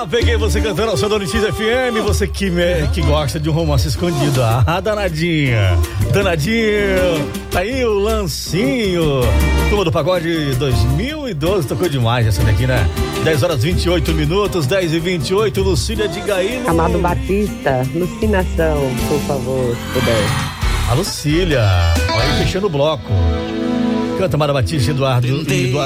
Peguei você cantando ao seu Donitis FM, você que gosta de um romance escondido. Danadinha, danadinho, tá aí o Lancinho. Turma do Pagode 2012, tocou demais essa daqui, né? 10h28, 10h28, Lucília de Gaíno. Amado Batista, alucinação, por favor, se puder. A Lucília, olha aí fechando o bloco. Canta Amado Batista, Eduardo.